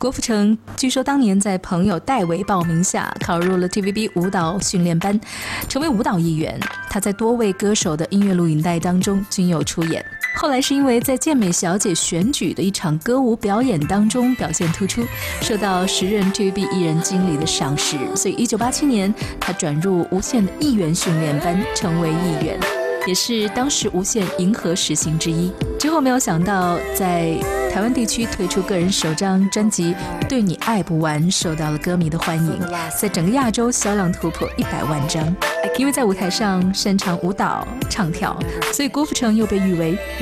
郭富城据说当年在朋友戴维报名下考入了 TVB 舞蹈训练班，成为舞蹈一员。他在多位歌手的音乐录影带当中均有出演。后来是因为在健美小姐选举的一场歌舞表演当中表现突出，受到时任 TVB 艺人经理的赏识，所以1987年他转入无线的艺员训练班，成为艺员，也是当时无线银河10星之一。之后没有想到在台湾地区推出个人首张专辑《对你爱不完》，受到了歌迷的欢迎，在整个亚洲销量突破100万张。因为在舞台上擅长舞蹈唱跳，所以郭富城又被誉为